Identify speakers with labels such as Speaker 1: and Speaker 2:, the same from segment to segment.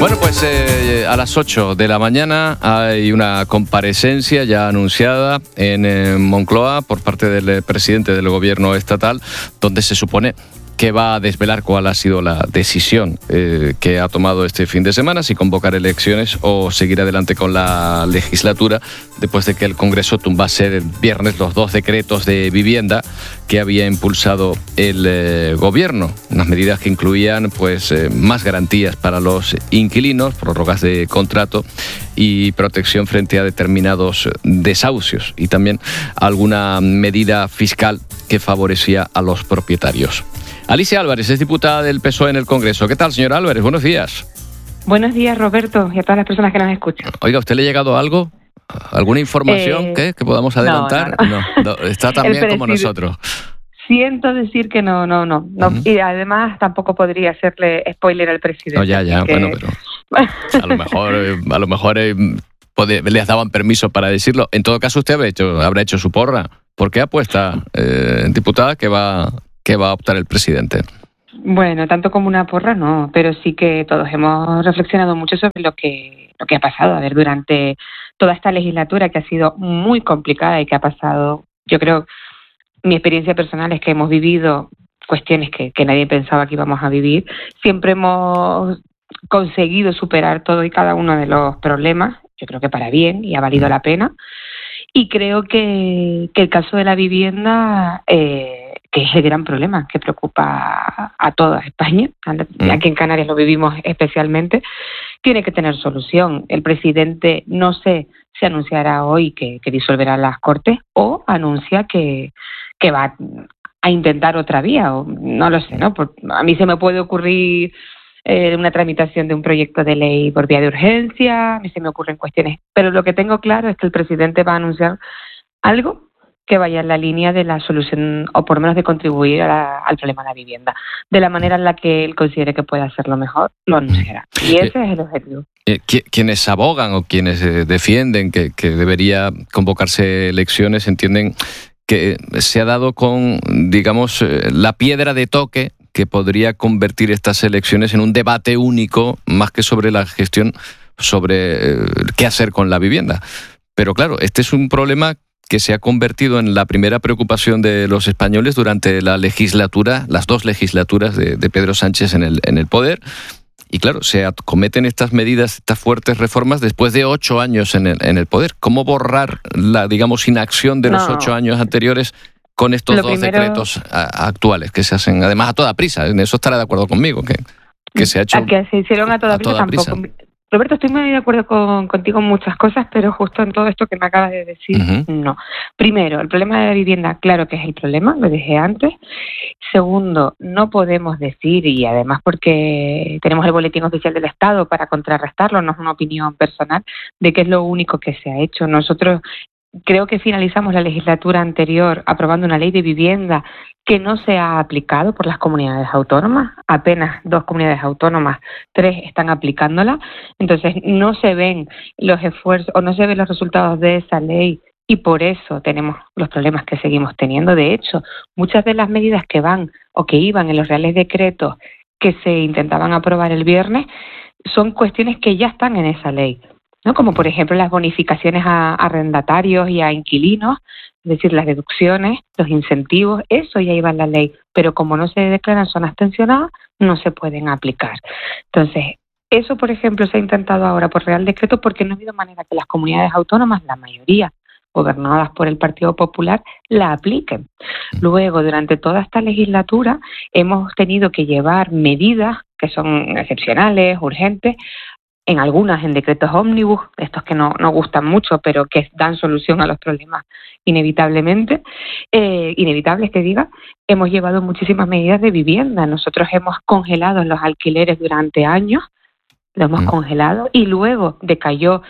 Speaker 1: Bueno, pues a las 8 de la mañana hay una comparecencia ya anunciada en Moncloa por parte del presidente del gobierno estatal, donde se supone que va a desvelar cuál ha sido la decisión que ha tomado este fin de semana, si convocar elecciones o seguir adelante con la legislatura, después de que el Congreso tumbase el viernes los 2 decretos de vivienda que había impulsado el gobierno. Unas medidas que incluían más garantías para los inquilinos, prórrogas de contrato y protección frente a determinados desahucios, y también alguna medida fiscal que favorecía a los propietarios. Alicia Álvarez es diputada del PSOE en el Congreso. ¿Qué tal, señora Álvarez? Buenos días.
Speaker 2: Buenos días, Roberto, y a todas las personas que nos escuchan.
Speaker 1: Oiga, ¿a usted le ha llegado algo? ¿Alguna información que podamos adelantar? No, está tan bien como nosotros.
Speaker 2: Siento decir que no. Y además tampoco podría hacerle spoiler al presidente.
Speaker 1: No, ya, bueno, pero a lo mejor les daban permiso para decirlo. En todo caso, usted habrá hecho su porra. ¿Por qué apuesta, diputada, que va a optar el presidente?
Speaker 2: Bueno, tanto como una porra no, pero sí que todos hemos reflexionado mucho sobre lo que ha pasado. A ver, durante toda esta legislatura, que ha sido muy complicada y que ha pasado, yo creo, mi experiencia personal es que hemos vivido cuestiones que nadie pensaba que íbamos a vivir. Siempre hemos conseguido superar todo y cada uno de los problemas, yo creo que para bien, y ha valido la pena. Y creo que el caso de la vivienda, que es el gran problema que preocupa a toda España, aquí en Canarias lo vivimos especialmente, tiene que tener solución. El presidente, no sé si anunciará hoy que disolverá las Cortes o anuncia que va a intentar otra vía, o no lo sé, ¿no? A mí se me puede ocurrir una tramitación de un proyecto de ley por vía de urgencia, a mí se me ocurren cuestiones, pero lo que tengo claro es que el presidente va a anunciar algo que vaya en la línea de la solución, o por lo menos de contribuir al problema de la vivienda. De la manera en la que él considere que puede hacerlo mejor, lo anunciará. Y ese es el objetivo.
Speaker 1: Quienes abogan o quienes defienden que debería convocarse elecciones entienden que se ha dado con, digamos, la piedra de toque que podría convertir estas elecciones en un debate único, más que sobre la gestión, sobre qué hacer con la vivienda. Pero claro, este es un problema que se ha convertido en la primera preocupación de los españoles durante la legislatura, las 2 legislaturas de Pedro Sánchez en el poder. Y claro, se acometen estas medidas, estas fuertes reformas después de 8 años en el poder. ¿Cómo borrar la, digamos, inacción de los 8 años anteriores con estos 2 decretos actuales que se hacen, además, a toda prisa? En eso estará de acuerdo conmigo, que se ha hecho
Speaker 2: que se hicieron a toda prisa. Roberto, estoy muy de acuerdo contigo en muchas cosas, pero justo en todo esto que me acabas de decir, no. Primero, el problema de la vivienda, claro que es el problema, lo dije antes. Segundo, no podemos decir, y además porque tenemos el Boletín Oficial del Estado para contrarrestarlo, no es una opinión personal, de que es lo único que se ha hecho. Nosotros creo que finalizamos la legislatura anterior aprobando una ley de vivienda que no se ha aplicado por las comunidades autónomas. Apenas 2 comunidades autónomas, 3 están aplicándola. Entonces no se ven los esfuerzos o no se ven los resultados de esa ley, y por eso tenemos los problemas que seguimos teniendo. De hecho, muchas de las medidas que van o que iban en los reales decretos que se intentaban aprobar el viernes son cuestiones que ya están en esa ley, ¿no? Como por ejemplo las bonificaciones a arrendatarios y a inquilinos, es decir, las deducciones, los incentivos, eso ya iba en la ley, pero como no se declaran zonas tensionadas, no se pueden aplicar. Entonces, eso, por ejemplo, se ha intentado ahora por Real Decreto porque no ha habido manera que las comunidades autónomas, la mayoría gobernadas por el Partido Popular, la apliquen. Luego, durante toda esta legislatura, hemos tenido que llevar medidas que son excepcionales, urgentes, en algunas en decretos ómnibus, estos que no gustan mucho, pero que dan solución a los problemas inevitables que diga. Hemos llevado muchísimas medidas de vivienda. Nosotros hemos congelado los alquileres durante años, lo hemos congelado, y luego decayó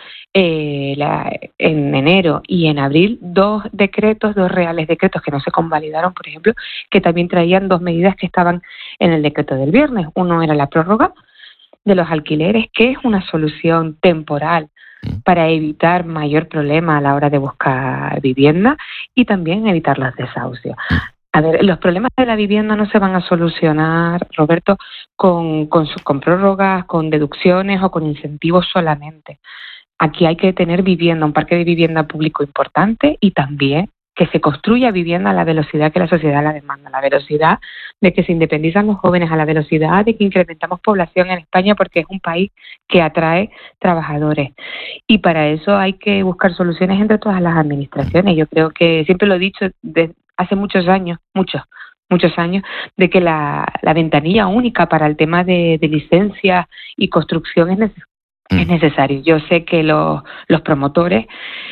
Speaker 2: en enero y en abril 2 reales decretos que no se convalidaron, por ejemplo, que también traían 2 medidas que estaban en el decreto del viernes. Uno era la prórroga de los alquileres, que es una solución temporal para evitar mayor problema a la hora de buscar vivienda y también evitar los desahucios. A ver, los problemas de la vivienda no se van a solucionar, Roberto, con prórrogas, con deducciones o con incentivos solamente. Aquí hay que tener vivienda, un parque de vivienda público importante y también que se construya vivienda a la velocidad que la sociedad la demanda, a la velocidad de que se independizan los jóvenes, a la velocidad de que incrementamos población en España porque es un país que atrae trabajadores. Y para eso hay que buscar soluciones entre todas las administraciones. Yo creo que, siempre lo he dicho desde hace muchos años, de que la ventanilla única para el tema de licencia y construcción es necesario. Yo sé que los promotores,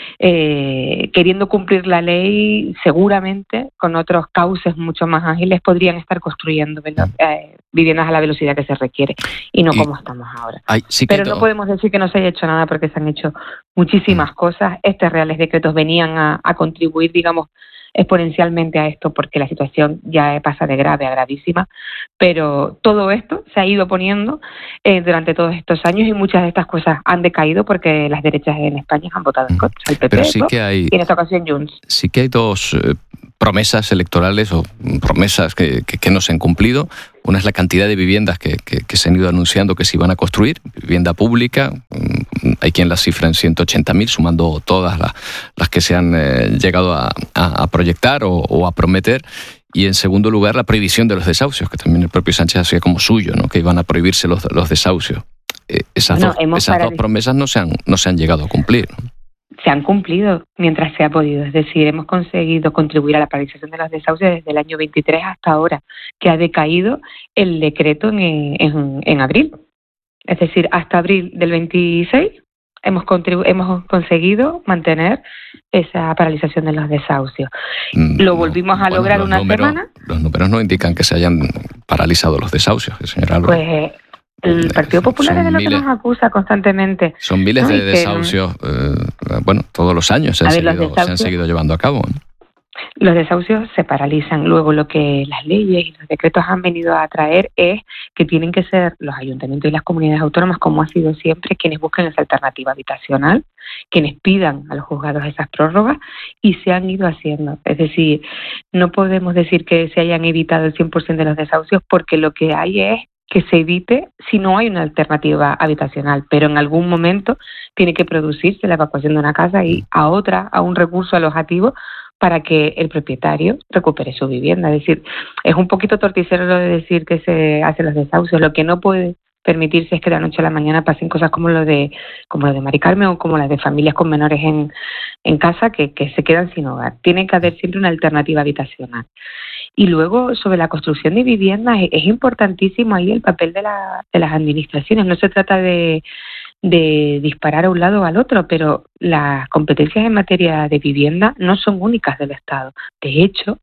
Speaker 2: queriendo cumplir la ley, seguramente con otros cauces mucho más ágiles podrían estar construyendo viviendas a la velocidad que se requiere y no como estamos ahora. Pero no podemos decir que no se haya hecho nada porque se han hecho muchísimas cosas. Estos reales decretos venían a contribuir, digamos, exponencialmente a esto porque la situación ya pasa de grave a gravísima, pero todo esto se ha ido poniendo durante todos estos años y muchas de estas cosas han decaído porque las derechas en España han votado en contra, el PP,
Speaker 1: pero sí que hay,
Speaker 2: y en esta ocasión Junts.
Speaker 1: Sí que hay dos promesas electorales o promesas que no se han cumplido. Una es la cantidad de viviendas que se han ido anunciando que se iban a construir, vivienda pública. Hay quien las cifra en 180.000, sumando todas las que se han llegado a proyectar o a prometer. Y en segundo lugar, la prohibición de los desahucios, que también el propio Sánchez hacía como suyo, ¿no? Que iban a prohibirse los desahucios. Esas dos promesas no se han llegado a cumplir, ¿no?
Speaker 2: Se han cumplido mientras se ha podido. Es decir, hemos conseguido contribuir a la paralización de los desahucios desde el año 23 hasta ahora, que ha decaído el decreto en abril. Es decir, hasta abril del 26 hemos conseguido mantener esa paralización de los desahucios. Lo volvimos a lograr una semana.
Speaker 1: Los números no indican que se hayan paralizado los desahucios, señora Álvarez.
Speaker 2: Pues el Partido Popular es de lo que nos acusa constantemente.
Speaker 1: Son miles de desahucios, todos los años se han seguido llevando a cabo, ¿no?
Speaker 2: Los desahucios se paralizan. Luego lo que las leyes y los decretos han venido a traer es que tienen que ser los ayuntamientos y las comunidades autónomas, como ha sido siempre, quienes busquen esa alternativa habitacional, quienes pidan a los juzgados esas prórrogas, y se han ido haciendo. Es decir, no podemos decir que se hayan evitado el 100% de los desahucios porque lo que hay es que se evite si no hay una alternativa habitacional, pero en algún momento tiene que producirse la evacuación de una casa y a un recurso alojativo para que el propietario recupere su vivienda. Es decir, es un poquito torticero lo de decir que se hacen los desahucios. Lo que no puede permitirse es que de la noche a la mañana pasen cosas como lo de Mari Carmen o como las de familias con menores en casa que se quedan sin hogar. Tiene que haber siempre una alternativa habitacional. Y luego, sobre la construcción de viviendas, es importantísimo ahí el papel de las administraciones. No se trata de disparar a un lado o al otro, pero las competencias en materia de vivienda no son únicas del Estado. De hecho,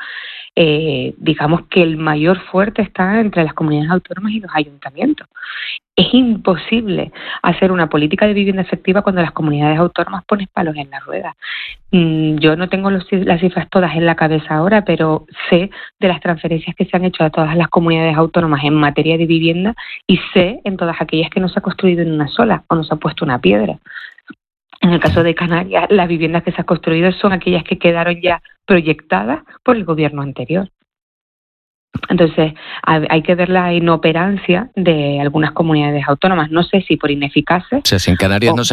Speaker 2: digamos que el mayor fuerte está entre las comunidades autónomas y los ayuntamientos. Es imposible hacer una política de vivienda efectiva cuando las comunidades autónomas ponen palos en la rueda. Yo no tengo las cifras todas en la cabeza ahora, pero sé de las transferencias que se han hecho a todas las comunidades autónomas en materia de vivienda y sé en todas aquellas que no se ha construido en una sola o no se ha puesto una piedra. En el caso de Canarias, las viviendas que se han construido son aquellas que quedaron ya proyectadas por el gobierno anterior. Entonces, hay que ver la inoperancia de algunas comunidades autónomas. No sé si por ineficaces.
Speaker 1: O sea, si en Canarias no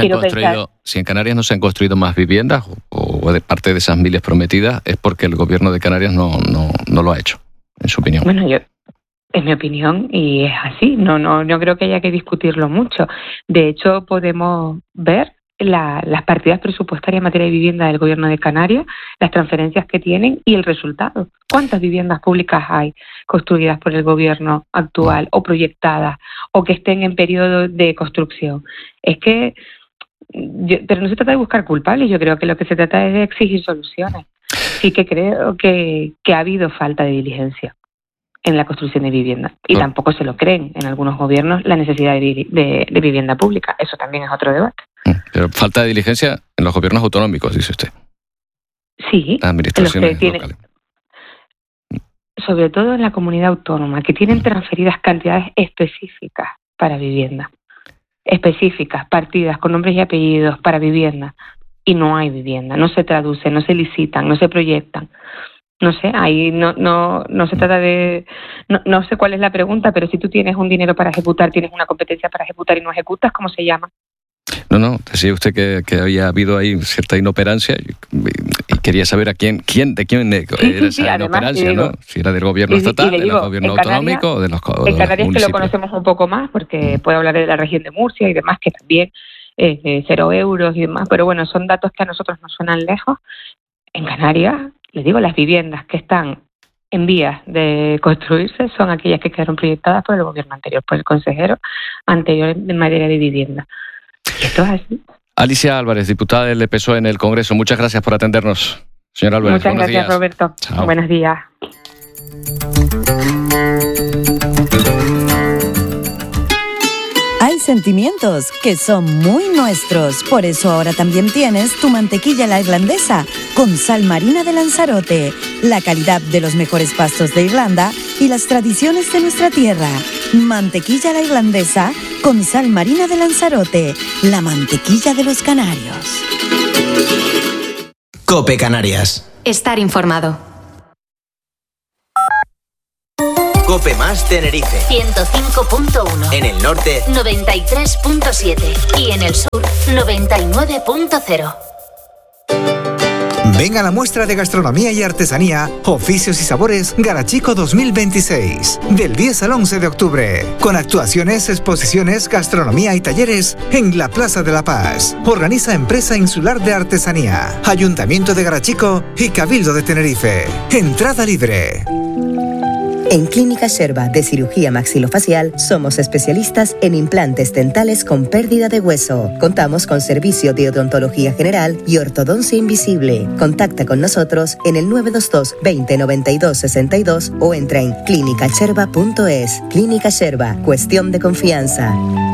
Speaker 1: se han construido más viviendas o de parte de esas miles prometidas, es porque el gobierno de Canarias no lo ha hecho, en su opinión.
Speaker 2: Bueno, es mi opinión y es así. No creo que haya que discutirlo mucho. De hecho, podemos ver las partidas presupuestarias en materia de vivienda del gobierno de Canarias, las transferencias que tienen y el resultado. ¿Cuántas viviendas públicas hay construidas por el gobierno actual o proyectadas o que estén en periodo de construcción? Es que, pero no se trata de buscar culpables, yo creo que lo que se trata es de exigir soluciones. Sí que creo que ha habido falta de diligencia en la construcción de vivienda y tampoco se lo creen en algunos gobiernos la necesidad de vivienda pública. Eso también es otro debate.
Speaker 1: Pero falta de diligencia en los gobiernos autonómicos, dice usted.
Speaker 2: Sí,
Speaker 1: administraciones locales.
Speaker 2: Sobre todo en la comunidad autónoma, que tienen transferidas cantidades específicas para vivienda. Específicas, partidas con nombres y apellidos para vivienda. Y no hay vivienda, no se traducen, no se licitan, no se proyectan. No sé, ahí no se trata de... No sé cuál es la pregunta, pero si tú tienes un dinero para ejecutar, tienes una competencia para ejecutar y no ejecutas, ¿cómo se llama?
Speaker 1: No, decía usted que había habido ahí cierta inoperancia y quería saber de quién era esa inoperancia, ¿no? Si era del gobierno estatal, del gobierno autonómico o de los municipios.
Speaker 2: En Canarias que lo conocemos un poco más, porque puedo hablar de la región de Murcia y demás, que también 0 euros y demás, pero bueno, son datos que a nosotros nos suenan lejos. En Canarias, les digo, las viviendas que están en vías de construirse son aquellas que quedaron proyectadas por el gobierno anterior, por el consejero anterior en materia de vivienda. Esto es así.
Speaker 1: Alicia Álvarez, diputada del PSOE en el Congreso, muchas gracias por atendernos. Señora Álvarez,
Speaker 2: muchas gracias,
Speaker 1: días.
Speaker 2: Roberto.
Speaker 1: Chao.
Speaker 2: Buenos días.
Speaker 3: Hay sentimientos que son muy nuestros, por eso ahora también tienes tu mantequilla a la irlandesa con sal marina de Lanzarote, la calidad de los mejores pastos de Irlanda y las tradiciones de nuestra tierra. Mantequilla a la irlandesa con sal marina de Lanzarote, la mantequilla de los canarios.
Speaker 4: COPE Canarias.
Speaker 5: Estar informado.
Speaker 4: COPE más Tenerife
Speaker 5: 105.1.
Speaker 4: En el norte
Speaker 5: 93.7 y en el sur 99.0.
Speaker 6: Ven a la muestra de gastronomía y artesanía, oficios y sabores Garachico 2026, del 10 al 11 de octubre, con actuaciones, exposiciones, gastronomía y talleres en la Plaza de la Paz. Organiza Empresa Insular de Artesanía, Ayuntamiento de Garachico y Cabildo de Tenerife. Entrada libre.
Speaker 7: En Clínica Sherba de Cirugía Maxilofacial somos especialistas en implantes dentales con pérdida de hueso. Contamos con servicio de odontología general y ortodoncia invisible. Contacta con nosotros en el 922 20 92 62 o entra en clinicasherba.es. Clínica Sherba, cuestión de confianza.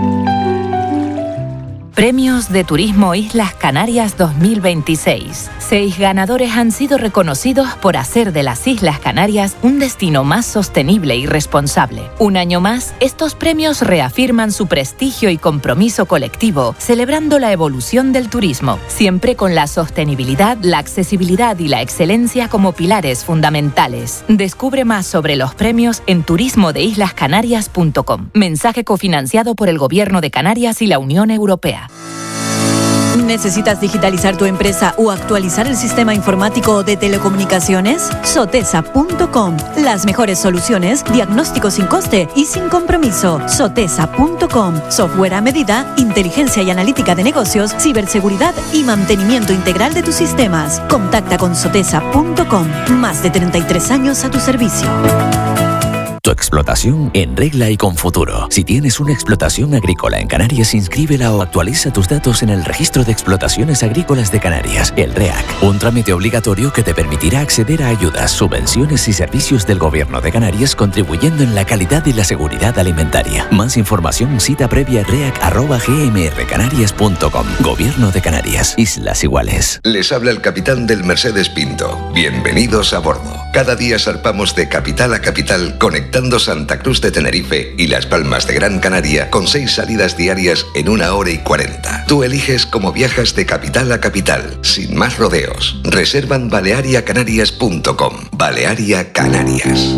Speaker 8: Premios de Turismo Islas Canarias 2026. 6 ganadores han sido reconocidos por hacer de las Islas Canarias un destino más sostenible y responsable. Un año más, estos premios reafirman su prestigio y compromiso colectivo, celebrando la evolución del turismo, siempre con la sostenibilidad, la accesibilidad y la excelencia como pilares fundamentales. Descubre más sobre los premios en turismodeislascanarias.com. Mensaje cofinanciado por el Gobierno de Canarias y la Unión Europea.
Speaker 3: ¿Necesitas digitalizar tu empresa o actualizar el sistema informático de telecomunicaciones? Sotesa.com. Las mejores soluciones, diagnóstico sin coste y sin compromiso. Sotesa.com. Software a medida, inteligencia y analítica de negocios, ciberseguridad y mantenimiento integral de tus sistemas. Contacta con Sotesa.com. Más de 33 años a tu servicio.
Speaker 9: Tu explotación en regla y con futuro. Si tienes una explotación agrícola en Canarias, inscríbela o actualiza tus datos en el Registro de Explotaciones Agrícolas de Canarias, el REAC. Un trámite obligatorio que te permitirá acceder a ayudas, subvenciones y servicios del Gobierno de Canarias, contribuyendo en la calidad y la seguridad alimentaria. Más información, cita previa reac@gmrcanarias.com. Gobierno de Canarias. Islas Iguales.
Speaker 10: Les habla el capitán del Mercedes Pinto. Bienvenidos a bordo. Cada día zarpamos de capital a capital, conectando Santa Cruz de Tenerife y Las Palmas de Gran Canaria con 6 salidas diarias en 1 hora y 40. Tú eliges cómo viajas de capital a capital, sin más rodeos. Reserva en baleariacanarias.com. Balearia Canarias.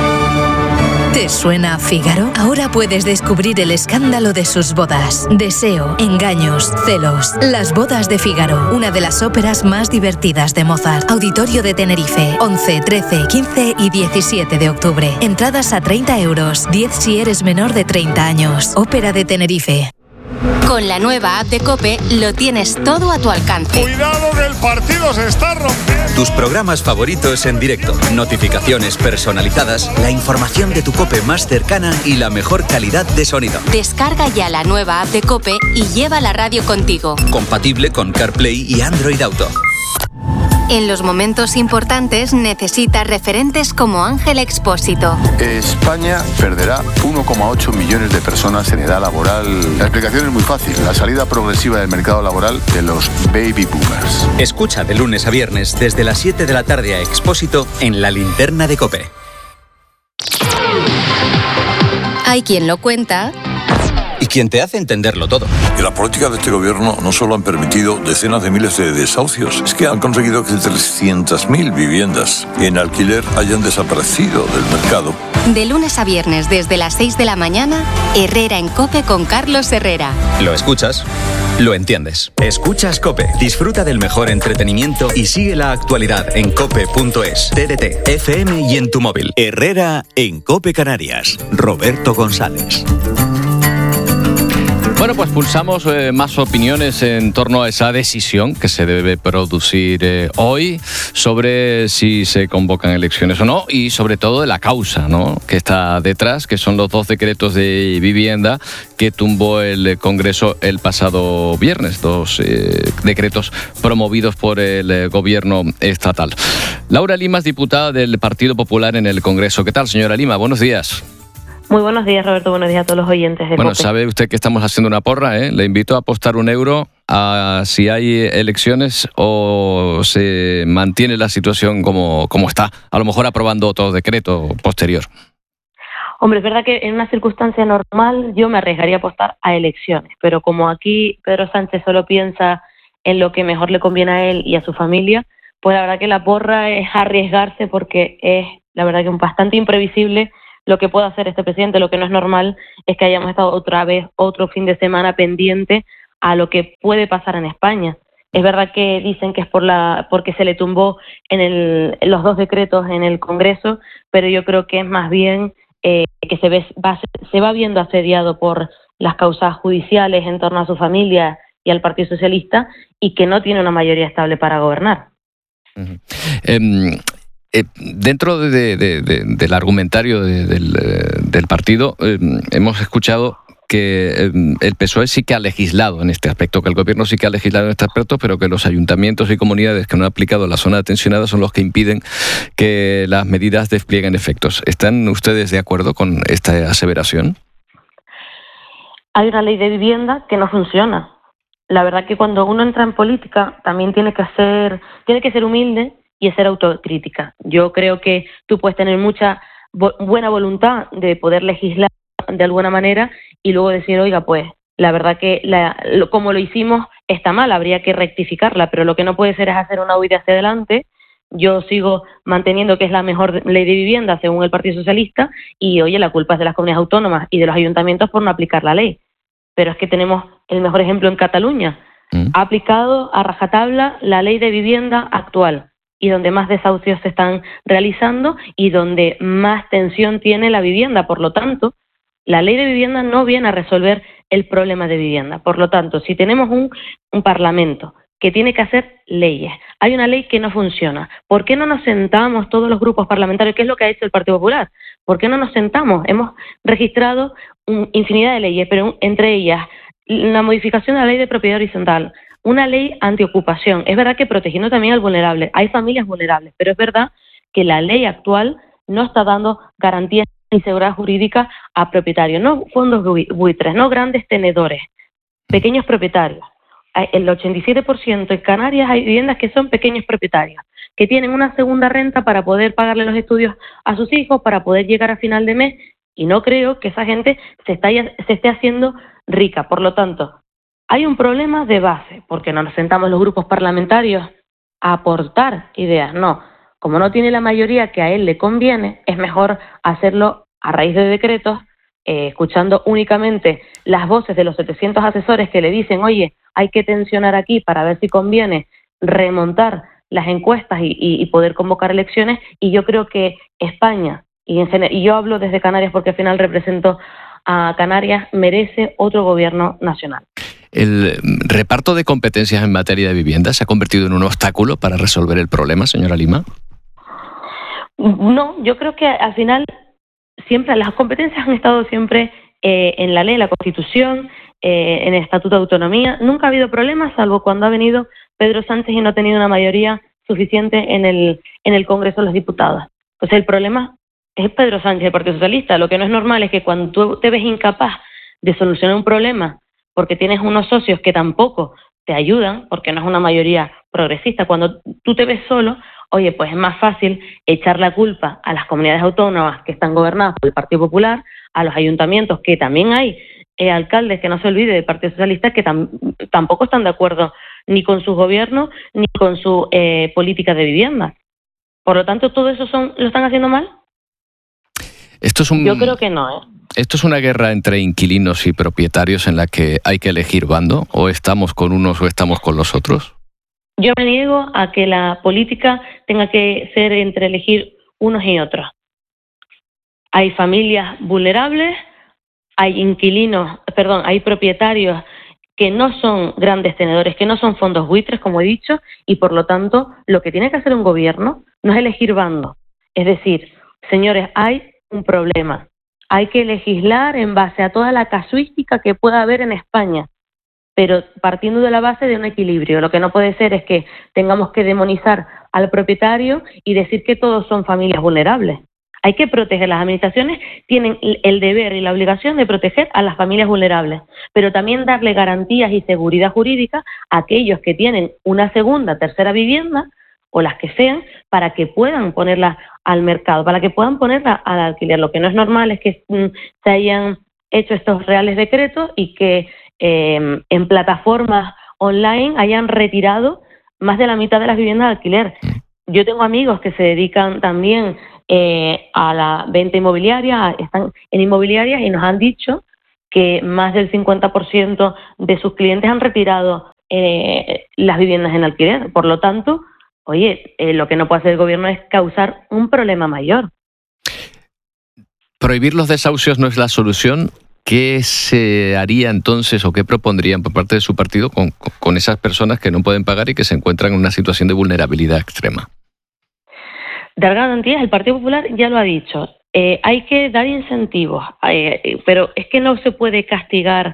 Speaker 5: ¿Te suena Fígaro? Ahora puedes descubrir el escándalo de sus bodas. Deseo, engaños, celos. Las bodas de Fígaro, una de las óperas más divertidas de Mozart. Auditorio de Tenerife, 11, 13, 15 y 17 de octubre. Entradas a 30 euros, 10 si eres menor de 30 años. Ópera de Tenerife.
Speaker 11: Con la nueva app de COPE lo tienes todo a tu alcance.
Speaker 12: ¡Cuidado que el partido se está rompiendo!
Speaker 13: Tus programas favoritos en directo, notificaciones personalizadas, la información de tu COPE más cercana y la mejor calidad de sonido.
Speaker 11: Descarga ya la nueva app de COPE y lleva la radio contigo.
Speaker 13: Compatible con CarPlay y Android Auto.
Speaker 11: En los momentos importantes necesitas referentes como Ángel Expósito.
Speaker 14: España perderá 1,8 millones de personas en edad laboral. La explicación es muy fácil, la salida progresiva del mercado laboral de los baby boomers.
Speaker 13: Escucha de lunes a viernes desde las 7 de la tarde a Expósito en La Linterna de COPE.
Speaker 11: Hay quien lo cuenta
Speaker 13: quien te hace entenderlo todo.
Speaker 15: Y las políticas de este gobierno no solo han permitido decenas de miles de desahucios, es que han conseguido que 300.000 viviendas en alquiler hayan desaparecido del mercado.
Speaker 11: De lunes a viernes desde las 6 de la mañana, Herrera en COPE con Carlos Herrera.
Speaker 13: Lo escuchas, lo entiendes. Escuchas COPE, disfruta del mejor entretenimiento y sigue la actualidad en cope.es, TDT, FM y en tu móvil.
Speaker 16: Herrera en COPE Canarias. Roberto González.
Speaker 1: Bueno, pues pulsamos más opiniones en torno a esa decisión que se debe producir hoy sobre si se convocan elecciones o no y sobre todo de la causa, ¿no?, que está detrás, que son los 2 decretos de vivienda que tumbó el Congreso el pasado viernes, 2 decretos promovidos por el gobierno estatal. Laura Lima es diputada del Partido Popular en el Congreso. ¿Qué tal, señora Lima? Buenos días.
Speaker 17: Muy buenos días, Roberto. Buenos días a todos los oyentes de
Speaker 1: Bueno,
Speaker 17: COPE.
Speaker 1: sabe usted que estamos haciendo una porra, ¿eh? Le invito a apostar €1 a si hay elecciones o se mantiene la situación como está, a lo mejor aprobando otro decreto posterior.
Speaker 17: Hombre, es verdad que en una circunstancia normal yo me arriesgaría a apostar a elecciones, pero como aquí Pedro Sánchez solo piensa en lo que mejor le conviene a él y a su familia, pues la verdad que la porra es arriesgarse porque es la verdad que bastante imprevisible lo que puede hacer este presidente. Lo que no es normal es que hayamos estado otra vez otro fin de semana pendiente a lo que puede pasar en España. Es verdad que dicen que es porque se le tumbó en los 2 decretos en el Congreso, pero yo creo que es más bien que se va viendo asediado por las causas judiciales en torno a su familia y al Partido Socialista y que no tiene una mayoría estable para gobernar.
Speaker 1: Uh-huh. Dentro del argumentario del partido hemos escuchado que el PSOE sí que ha legislado en este aspecto, que el gobierno sí que ha legislado en este aspecto, pero que los ayuntamientos y comunidades que no han aplicado la zona tensionada son los que impiden que las medidas desplieguen efectos. ¿Están ustedes de acuerdo con esta aseveración?
Speaker 17: Hay una ley de vivienda que no funciona. La verdad que cuando uno entra en política también tiene que ser humilde y hacer autocrítica. Yo creo que tú puedes tener mucha buena voluntad de poder legislar de alguna manera y luego decir, oiga, pues la verdad que como lo hicimos está mal, habría que rectificarla, pero lo que no puede ser es hacer una huida hacia adelante. Yo sigo manteniendo que es la mejor ley de vivienda según el Partido Socialista y, oye, la culpa es de las comunidades autónomas y de los ayuntamientos por no aplicar la ley. Pero es que tenemos el mejor ejemplo en Cataluña. Ha aplicado a rajatabla la ley de vivienda actual y donde más desahucios se están realizando y donde más tensión tiene la vivienda. Por lo tanto, la ley de vivienda no viene a resolver el problema de vivienda. Por lo tanto, si tenemos un Parlamento que tiene que hacer leyes, hay una ley que no funciona, ¿por qué no nos sentamos todos los grupos parlamentarios? ¿Qué es lo que ha hecho el Partido Popular? ¿Por qué no nos sentamos? Hemos registrado infinidad de leyes, pero entre ellas la modificación de la ley de propiedad horizontal, una ley antiocupación. Es verdad que protegiendo también al vulnerable. Hay familias vulnerables, pero es verdad que la ley actual no está dando garantías ni seguridad jurídica a propietarios, no fondos buitres, no grandes tenedores, pequeños propietarios. El 87% en Canarias hay viviendas que son pequeños propietarios, que tienen una segunda renta para poder pagarle los estudios a sus hijos, para poder llegar a final de mes, y no creo que esa gente se esté haciendo rica. Por lo tanto, hay un problema de base, porque no nos sentamos los grupos parlamentarios a aportar ideas. No, como no tiene la mayoría que a él le conviene, es mejor hacerlo a raíz de decretos, escuchando únicamente las voces de los 700 asesores que le dicen, oye, hay que tensionar aquí para ver si conviene remontar las encuestas y poder convocar elecciones. Y yo creo que España, y yo hablo desde Canarias porque al final represento a Canarias, merece otro gobierno nacional.
Speaker 1: ¿El reparto de competencias en materia de vivienda se ha convertido en un obstáculo para resolver el problema, señora Lima?
Speaker 17: No, yo creo que al final siempre las competencias han estado siempre en la ley, en la Constitución, en el Estatuto de Autonomía. Nunca ha habido problemas, salvo cuando ha venido Pedro Sánchez y no ha tenido una mayoría suficiente en el Congreso de los Diputados. Pues el problema es Pedro Sánchez, el Partido Socialista. Lo que no es normal es que cuando tú te ves incapaz de solucionar un problema porque tienes unos socios que tampoco te ayudan, porque no es una mayoría progresista, cuando tú te ves solo, oye, pues es más fácil echar la culpa a las comunidades autónomas que están gobernadas por el Partido Popular, a los ayuntamientos, que también hay alcaldes, que no se olvide, del Partido Socialista, que tampoco están de acuerdo ni con su gobierno ni con su política de vivienda. Por lo tanto, ¿todo eso lo están haciendo mal? Yo creo que no,
Speaker 1: ¿Esto es una guerra entre inquilinos y propietarios en la que hay que elegir bando? ¿O estamos con unos o estamos con los otros?
Speaker 17: Yo me niego a que la política tenga que ser entre elegir unos y otros. Hay familias vulnerables, hay propietarios que no son grandes tenedores, que no son fondos buitres, como he dicho, y por lo tanto lo que tiene que hacer un gobierno no es elegir bando. Es decir, señores, hay un problema. Hay que legislar en base a toda la casuística que pueda haber en España, pero partiendo de la base de un equilibrio. Lo que no puede ser es que tengamos que demonizar al propietario y decir que todos son familias vulnerables. Hay que proteger. Las administraciones tienen el deber y la obligación de proteger a las familias vulnerables, pero también darle garantías y seguridad jurídica a aquellos que tienen una segunda, tercera vivienda, o las que sean, para que puedan ponerla al mercado, para que puedan ponerla al alquiler. Lo que no es normal es que se hayan hecho estos reales decretos y que en plataformas online hayan retirado más de la mitad de las viviendas de alquiler. Yo tengo amigos que se dedican también a la venta inmobiliaria, están en inmobiliarias y nos han dicho que más del 50% de sus clientes han retirado las viviendas en alquiler. Por lo tanto, oye, lo que no puede hacer el gobierno es causar un problema mayor.
Speaker 1: ¿Prohibir los desahucios no es la solución? ¿Qué se haría entonces o qué propondrían por parte de su partido con esas personas que no pueden pagar y que se encuentran en una situación de vulnerabilidad extrema?
Speaker 17: Dar garantías, el Partido Popular ya lo ha dicho. Hay que dar incentivos, pero es que no se puede castigar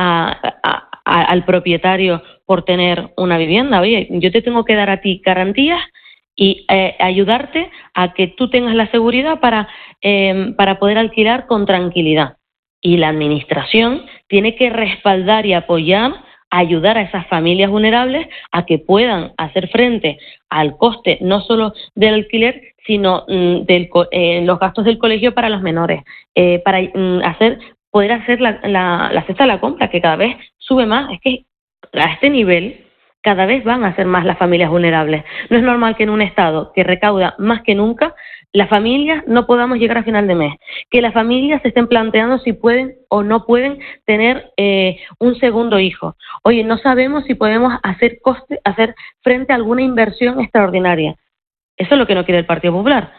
Speaker 17: al propietario por tener una vivienda. Oye, yo te tengo que dar a ti garantías y ayudarte a que tú tengas la seguridad para poder alquilar con tranquilidad. Y la administración tiene que respaldar y apoyar, ayudar a esas familias vulnerables a que puedan hacer frente al coste no solo del alquiler, sino los gastos del colegio para los menores, para poder hacer la cesta de la compra, que cada vez sube más. Es que a este nivel cada vez van a ser más las familias vulnerables. No es normal que en un Estado que recauda más que nunca, las familias no podamos llegar a final de mes, que las familias se estén planteando si pueden o no pueden tener un segundo hijo. Oye, no sabemos si podemos hacer frente a alguna inversión extraordinaria. Eso es lo que no quiere el Partido Popular.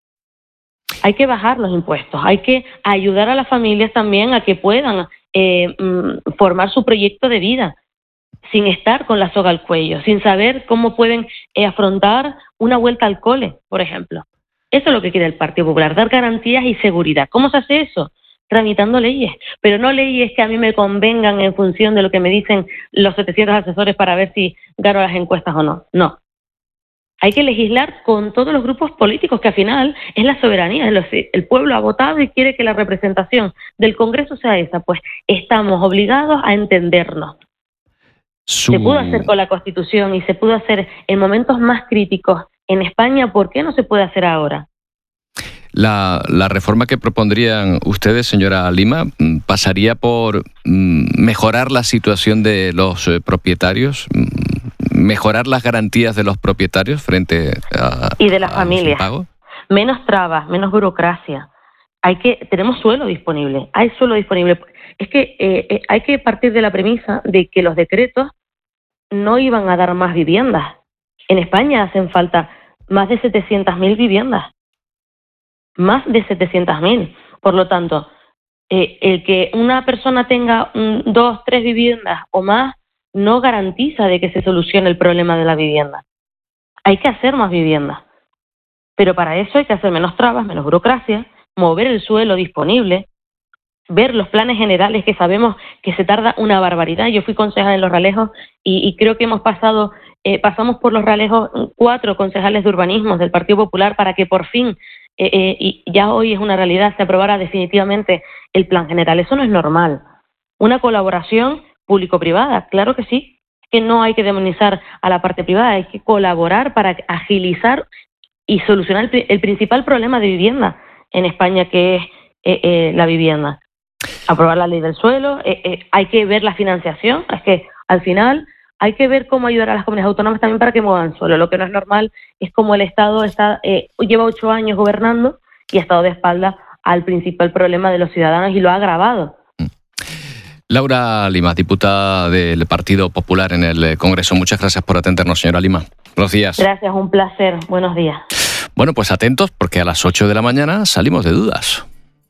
Speaker 17: Hay que bajar los impuestos, hay que ayudar a las familias también a que puedan formar su proyecto de vida, sin estar con la soga al cuello, sin saber cómo pueden afrontar una vuelta al cole, por ejemplo. Eso es lo que quiere el Partido Popular, dar garantías y seguridad. ¿Cómo se hace eso? Tramitando leyes, pero no leyes que a mí me convengan en función de lo que me dicen los 700 asesores para ver si gano las encuestas o no. No. Hay que legislar con todos los grupos políticos, que al final es la soberanía. El pueblo ha votado y quiere que la representación del Congreso sea esa. Pues estamos obligados a entendernos. Se pudo hacer con la Constitución y se pudo hacer en momentos más críticos en España. ¿Por qué no se puede hacer ahora?
Speaker 1: La reforma que propondrían ustedes, señora Lima, pasaría por mejorar la situación de los propietarios, mejorar las garantías de los propietarios frente a
Speaker 17: y de las familias. Menos trabas, menos burocracia. Tenemos suelo disponible, hay suelo disponible. Es que hay que partir de la premisa de que los decretos no iban a dar más viviendas. En España hacen falta más de 700.000 viviendas. Más de 700.000. Por lo tanto, el que una persona tenga 2, 3 viviendas o más no garantiza de que se solucione el problema de la vivienda. Hay que hacer más viviendas. Pero para eso hay que hacer menos trabas, menos burocracia, mover el suelo disponible, ver los planes generales, que sabemos que se tarda una barbaridad. Yo fui concejal en Los Realejos y creo que pasamos por Los Realejos 4 concejales de urbanismo del Partido Popular para que por fin, y ya hoy es una realidad, se aprobara definitivamente el plan general. Eso no es normal. Una colaboración público-privada, claro que sí, que no hay que demonizar a la parte privada, hay que colaborar para agilizar y solucionar el principal problema de vivienda en España, que es la vivienda. aprobar la ley del suelo, hay que ver la financiación, es que al final hay que ver cómo ayudar a las comunidades autónomas también para que muevan suelo. Lo que no es normal es como el Estado lleva 8 años gobernando y ha estado de espaldas al principal problema de los ciudadanos y lo ha agravado.
Speaker 1: Laura Lima, diputada del Partido Popular en el Congreso. Muchas gracias por atendernos, señora Lima. Buenos días.
Speaker 17: Gracias, un placer. Buenos días.
Speaker 1: Bueno, pues atentos porque a las 8 de la mañana salimos de dudas.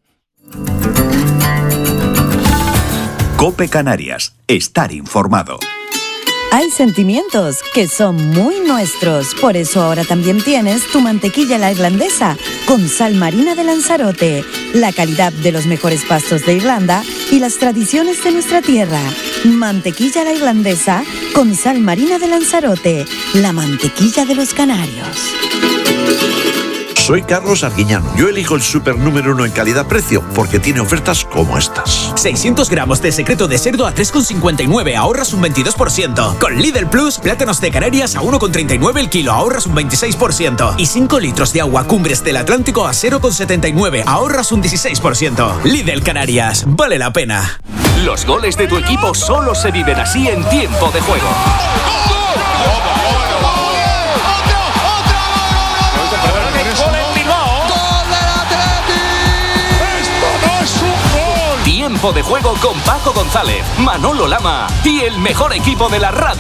Speaker 16: COPE Canarias. Estar informado.
Speaker 3: Hay sentimientos que son muy nuestros, por eso ahora también tienes tu mantequilla la irlandesa con sal marina de Lanzarote, la calidad de los mejores pastos de Irlanda y las tradiciones de nuestra tierra. Mantequilla la irlandesa con sal marina de Lanzarote, la mantequilla de los canarios.
Speaker 18: Soy Carlos Arguiñano. Yo elijo el súper número 1 en calidad-precio porque tiene ofertas como estas.
Speaker 19: 600 gramos de secreto de cerdo a 3,59, ahorras un 22%. Con Lidl Plus, plátanos de Canarias a 1,39 el kilo, ahorras un 26%. Y 5 litros de agua Cumbres del Atlántico a 0,79, ahorras un 16%. Lidl Canarias, vale la pena.
Speaker 20: Los goles de tu equipo solo se viven así en tiempo de juego. Tiempo de juego con Paco González, Manolo Lama y el mejor equipo de la radio.